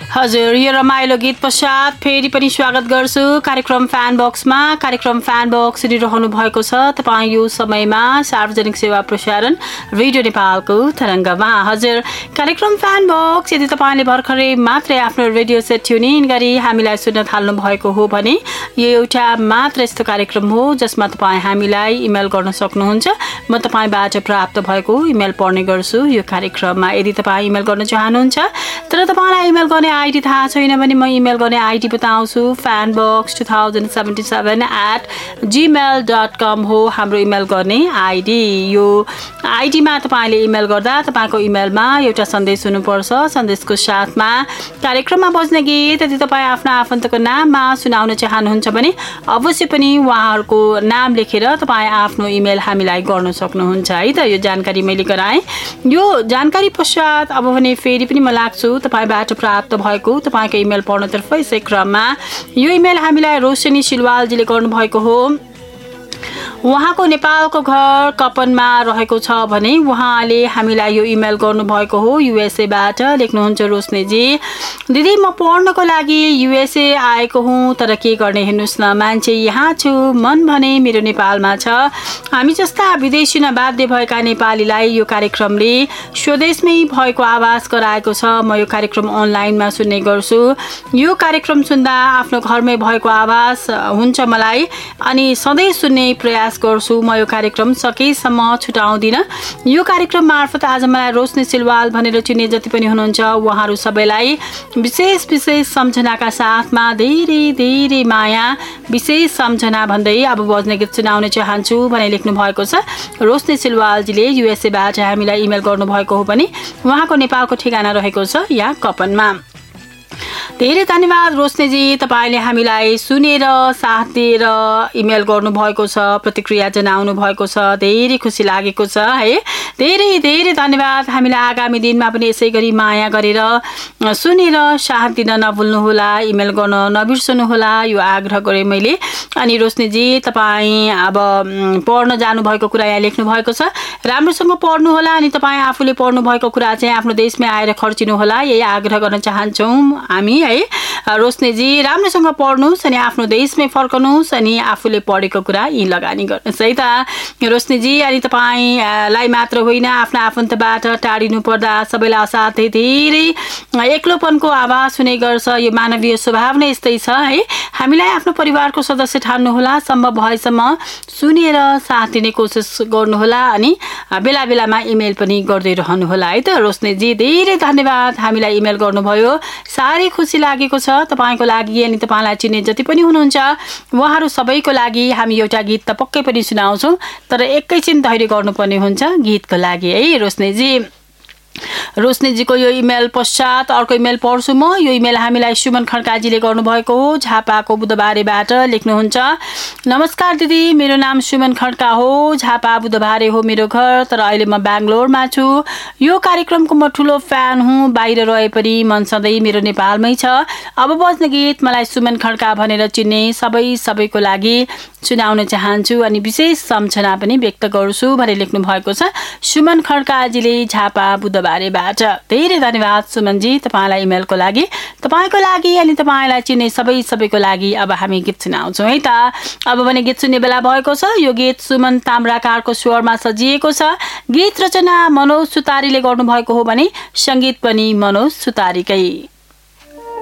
हजुर, यो रमाइलो गीत पश्चात फेरि पनि स्वागत गर्छु कार्यक्रम फ्यान बक्समा। कार्यक्रम फ्यान बक्स सुनिरहनु भएको छ तपाईँ यो समयमा सार्वजनिक सेवा प्रसारण रेडियो नेपालको तरङ्गमा। हजुर, कार्यक्रम फ्यान बक्स यदि तपाईँले भर्खरै मात्रै आफ्नो रेडियो सेट ट्युन गरी हामीलाई सुन्न थाल्नु भएको हो भने यो एउटा मात्र यस्तो कार्यक्रम हो जसमा तपाईँ हामीलाई इमेल गर्न सक्नुहुन्छ। म तपाईँबाट प्राप्त भएको इमेल पढ्ने गर्छु यो कार्यक्रममा। यदि तपाईँ इमेल गर्न चाहनुहुन्छ तर तपाईँलाई इमेल गर्ने आइडी थाहा छैन भने म इमेल गर्ने आइडी बताउँछु। fanbox2077@gmail.com हो हाम्रो इमेल गर्ने आइडी। यो आइडीमा तपाईँले इमेल गर्दा तपाईँको इमेलमा एउटा सन्देश हुनुपर्छ। सन्देशको साथमा कार्यक्रममा बज्ने गीत यदि तपाईँ आफ्नो आफन्तको नाममा सुनाउन चाहनुहुन्छ भने अवश्य पनि उहाँहरूको नाम लेखेर तपाईँ आफ्नो इमेल हामीलाई गर्न सक्नुहुन्छ है त। यो जानकारी मैले गराएँ। यो जानकारी पश्चात अब भने फेरि पनि म लाग्छु तपाईँबाट प्राप्त भएको तपाईँको इमेल पढ्नतर्फ। यसै क्रममा यो इमेल हामीलाई रोशनी सिलवालजीले गर्नुभएको हो। उहाँको नेपालको घर कपनमा रहेको छ भने उहाँले हामीलाई यो इमेल गर्नुभएको हो युएसएबाट। लेख्नुहुन्छ रोशनीजी, दिदी म पढ्नको लागि युएसए आएको हुँ तर के गर्ने हेर्नुहोस् न, मान्छे यहाँ छु मन भने मेरो नेपालमा छ। हामी जस्ता विदेशी नबाध्य भएका नेपालीलाई यो कार्यक्रमले स्वदेशमै भएको आवाज गराएको छ। म यो कार्यक्रम अनलाइनमा सुन्ने गर्छु। यो कार्यक्रम सुन्दा आफ्नो घरमै भएको आवाज हुन्छ मलाई अनि सधैँ सुन्ने प्रयास गर्छु। म यो कार्यक्रम सकेसम्म छुटाउँदिनँ। यो कार्यक्रम मार्फत आज मलाई रोशनी सिलवाल भनेर चिन्ने जति पनि हुनुहुन्छ उहाँहरू सबैलाई विशेष विशेष सम्झनाका साथमा धेरै धेरै माया विशेष सम्झना भन्दै अब बज्ने गीत सुनाउन चाहन्छु भने लेख्नु भएको छ। रोशनी सिलवालजीले युएसएबाट हामीलाई इमेल गर्नुभएको हो भने उहाँको नेपालको ठेगाना रहेको छ यहाँ कपनमा। धेरै धन्यवाद रोशनीजी, तपाईँले हामीलाई सुनेर साथ दिएर इमेल गर्नुभएको छ, प्रतिक्रिया जनाउनु भएको छ, धेरै खुसी लागेको छ है। धेरै धेरै धन्यवाद। हामीलाई आगामी दिनमा पनि यसै गरी माया गरेर सुनेर साथ दिन नभुल्नुहोला, इमेल गर्न नबिर्सनुहोला यो आग्रह गरेँ मैले। अनि रोशनीजी तपाईँ अब पढ्न जानुभएको कुरा यहाँ लेख्नु भएको छ। राम्रोसँग पढ्नुहोला अनि तपाईँ आफूले पढ्नु भएको कुरा चाहिँ आफ्नो देशमै आएर खर्चिनुहोला यही आग्रह गर्न चाहन्छौँ हामी है। रोशनीजी राम्रोसँग पढ्नुहोस् अनि आफ्नो देशमै फर्कनुहोस् अनि आफूले पढेको कुरा यी लगानी गर्नुहोस् है त रोशनीजी। अनि तपाईँलाई मात्र होइन आफ्ना आफन्तबाट टाढिनु पर्दा सबैलाई असाध्यै धेरै एक्लोपनको आवाज हुने गर्छ। यो मानवीय स्वभाव नै यस्तै छ है। हामीलाई आफ्नो परिवारको सदस्य ठान्नुहोला, सम्भव भएसम्म सुनेर साथ दिने कोसिस गर्नुहोला अनि बेला बेलामा इमेल पनि गर्दै रहनुहोला है त रोशनीजी। धेरै धन्यवाद हामीलाई इमेल गर्नुभयो, साह्रै खुसी लागेको छ तपाईँको लागि अनि तपाईँलाई चिन्ने जति पनि हुनुहुन्छ उहाँहरू सबैको लागि हामी एउटा गीत त पक्कै पनि सुनाउँछौँ तर एकैछिन धैर्य गर्नुपर्ने हुन्छ गीतको लागि है रोशनीजी। रोशनीजीको यो इमेल पश्चात अर्को इमेल पढ्छु म। यो इमेल हामीलाई सुमन खड्काजीले गर्नुभएको हो झापाको बुधबारेबाट। लेख्नुहुन्छ, नमस्कार दिदी, मेरो नाम सुमन खड्का हो, झापा बुधबारे हो मेरो घर तर अहिले म बेङ्गलोरमा छु। यो कार्यक्रमको म ठुलो फ्यान हुँ, बाहिर रहे पनि मन सधैँ मेरो नेपालमै छ। अब बज्ने गीत मलाई सुमन खड्का भनेर चिन्ने सबैको लागि सुनाउन चाहन्छु अनि विशेष सम्झना पनि व्यक्त गर्छु भनेर लेख्नु भएको छ सुमन खड्काजीले झापा बुधबारेबाट। धेरै धन्यवाद सुमनजी तपाईँलाई इमेलको लागि, तपाईँको लागि अनि तपाईँलाई चिन्ने सबैको लागि। अब हामी गीत सुनाउँछौँ है त। अब भने गीत सुन्ने बेला भएको छ। यो गीत सुमन ताम्राकारको स्वरमा सजिएको छ। गीत रचना मनोज सुतारीले गर्नुभएको हो भने सङ्गीत पनि मनोज सुतारीकै।